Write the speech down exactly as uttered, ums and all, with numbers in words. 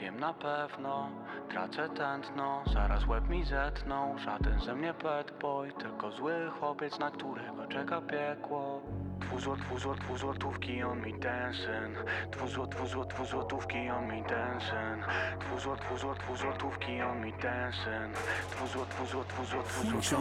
wiem na pewno, tracę tętno, zaraz łeb mi zetną. Żaden ze mnie bad boy, tylko zły chłopiec, na którego czeka piekło. Dwu złot, dwu złot, dwu złotówki, on mi dancing. Dwu złot, dwu złot, dwu złotówki, on mi dancing. Dwu złot, dwu złot, dwu złotówki, on mi dancing. Dwu złot, dwu złot, dwu złot, dwu złotówki.